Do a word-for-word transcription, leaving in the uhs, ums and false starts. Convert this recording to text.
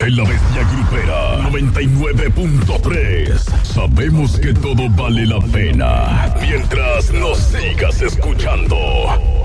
En la Bestia Grupera noventa y nueve punto tres. Sabemos que todo vale la pena mientras nos sigas escuchando.